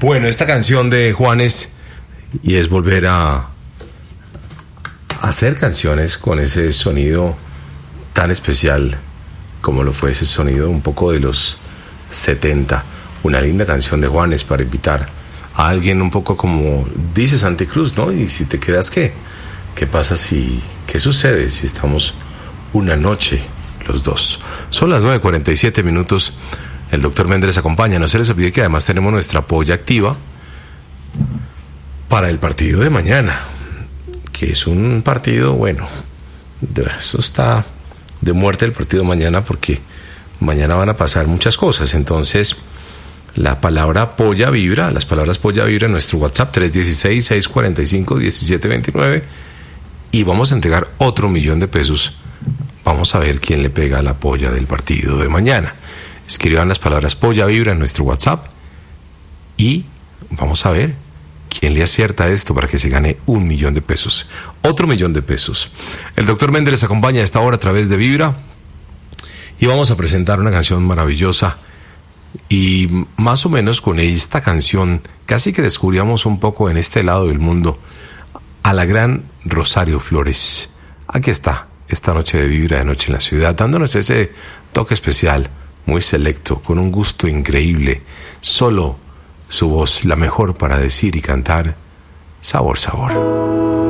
Bueno, esta canción de Juanes, y es volver a hacer canciones con ese sonido tan especial como lo fue ese sonido un poco de los 70. Una linda canción de Juanes para invitar a alguien un poco como dice Santi Cruz, ¿no? Y si te quedas, ¿qué? ¿Qué pasa si... ¿Qué sucede si estamos una noche los dos? Son las 9:47. El doctor Méndez acompaña. No se les olvide que además tenemos nuestra polla activa para el partido de mañana, que es un partido, bueno, eso está de muerte el partido de mañana, porque mañana van a pasar muchas cosas. Entonces, la palabra polla vibra, las palabras polla vibra en nuestro WhatsApp 316-645-1729, y vamos a entregar otro $1.000.000. Vamos a ver quién le pega a la polla del partido de mañana. Escriban las palabras polla vibra en nuestro WhatsApp y vamos a ver quién le acierta esto para que se gane $1.000.000. Otro $1.000.000. El doctor Méndez les acompaña a esta hora a través de Vibra y vamos a presentar una canción maravillosa. Y más o menos con esta canción casi que descubríamos un poco en este lado del mundo a la gran Rosario Flores. Aquí está, esta noche de Vibra, de Noche en la Ciudad, dándonos ese toque especial, muy selecto, con un gusto increíble. Solo su voz, la mejor para decir y cantar Sabor, Sabor.